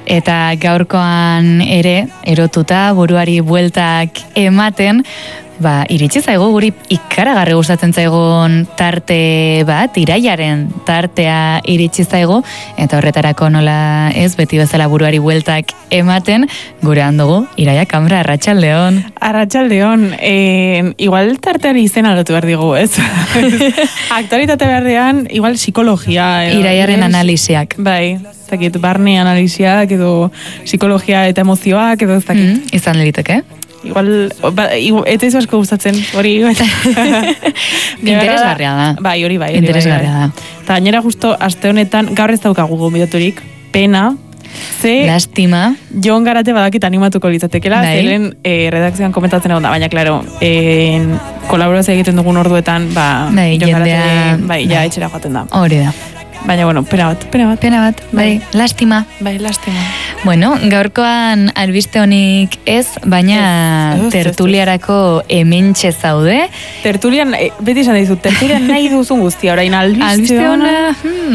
Eta gaurkoan ere, erotuta, buruari bueltak ematen, iritsi zaigu guri ikaragarri gustatzen zaigun tarte bat, iraiaren tartea iritsi zaigu, eta horretarako nola ez, beti bezala buruari bueltak ematen, gurean dugu, Iraia Kamra, arratsaldeon. Arratsaldeon, igual tarteari izena lotu behar digu, ez? Aktualitate beharrean, igual psikologia. Iraiaren analisiak. Bai, ez dakit, barne analisiak, edo psikologia eta emozioak, edo ez dakit. Izan liteke, Igual, eta izu asko gustatzen, hori. Interesgarria da. Bai, hori bai. Interesgarria da. Eta gainera justo, aste honetan, gaur ez daukagu gonbidaturik, pena, lastima. Jon Garate badakit animatuko litzatekela, zelen redakzioan komentatzen egon da, baina, klaro, kolaborazioa egiten dugun orduetan, Jon Garate, ja, etxera joaten da. Hori da. Baina, bueno, pena bat. Lastima. Lastima. Bueno, gaurkoan albiste honik ez, baina tertuliarako hementxe zaude. Tertulian, beti esan dizut, tertulian nahi duzun guztia, orain albiste ona.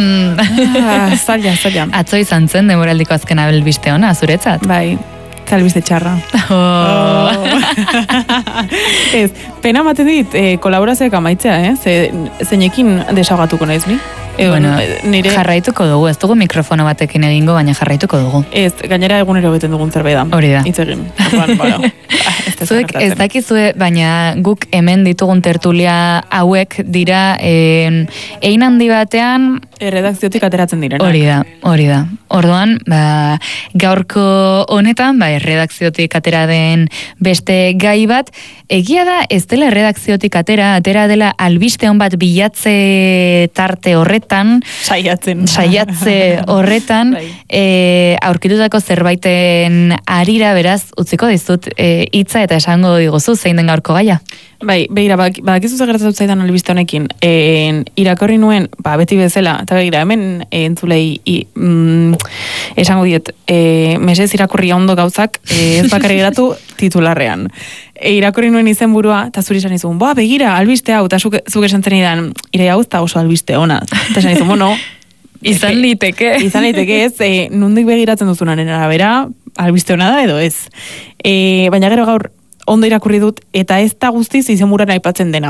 Zaila. Atzo izan zen, demoraldiko azken albiste ona, zuretzat? Bai. Albiste txarra. Ez, pena ematen dit, kolaborazioak amaitzea, zeinekin desagatuko naiz mi? Nire jarraituko dugu, ez dugu mikrofono batekin egingo, baina jarraituko dugu. Ez, gainera egunero egiten dugun zerbait da. Hori da. Hitz egin. Zuek ez dakizue, baina guk hemen ditugun tertulia hauek dira ein handi batean erredakziotik ateratzen direnak. Hori da. Orduan, gaurko honetan, erredakziotik atera den beste gai bat, egia da ez dela erredakziotik atera dela albiste hon bat bilatze tarte horretan, saiatze horretan, aurkitutako zerbaiten arira, beraz, utziko dizut hitza eta esango diguzu zein den gaurko gaia. Bai, behira, badakizu gertatu zaidan albiste honekin, irakorri nuen, beti bezala, eta behira, hemen entzulei esango diet, mesez irakurria ondo gauzak, ez bakarri geratu titularrean. Irakorri nuen izenburua, eta zuri esan izun, begira, albiste hau, eta zuk esan zen idan, Iraia hau eta oso albiste ona. Eta esan izun, izan liteke ez, nondik begiratzen duzunaren arabera, albiste ona da edo ez. Baina gero gaur, ondo irakurri dut, eta ez da guztiz izenburuan aipatzen dena.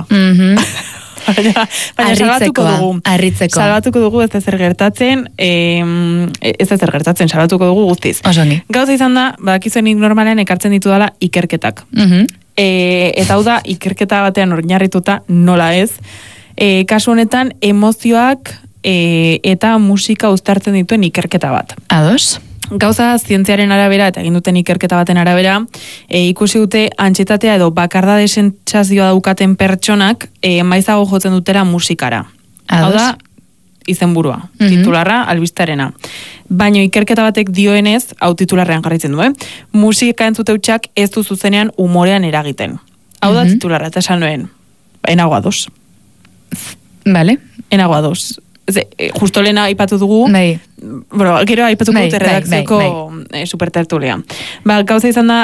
Baina salbatuko dugu ez da zer gertatzen, salbatuko dugu guztiz. Osongi. Gauza izan da, badakizuenik normalean ekartzen ditu dela ikerketak. Eta hau da, ikerketa batean oinarrituta nola ez. Kasu honetan, emozioak eta musika uztartzen dituen ikerketa bat. Ados? Gauza, zientziaren arabera eta egin duten ikerketa baten arabera, ikusi dute antxetatea edo bakardade sentsazioa daukaten pertsonak maizago jotzen dutera musikara. Hau da, izenburua, titularra, albistarena. Baina ikerketa batek dioenez, hau titularrean jarraitzen du, musika entzute hutsak ez du zuzenean umorean eragiten. Hau da titularra, eta esan nuen, enago ados. Vale. Enago ados. Justo lehena aipatu dugu, gero aipatuko dute redakzioko supertertulia. Gauza izan da,